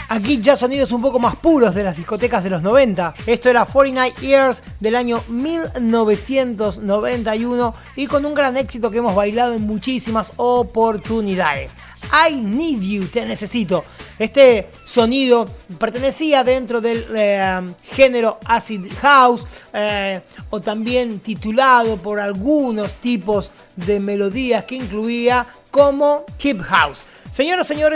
Aquí ya sonidos un poco más puros de las discotecas de los 90. Esto era 49 Years del año 1991 y con un gran éxito que hemos bailado en muchísimas oportunidades. I Need You, te necesito. Este sonido pertenecía dentro del género Acid House o también titulado por algunos tipos de melodías que incluía como Hip House. Señoras y señores,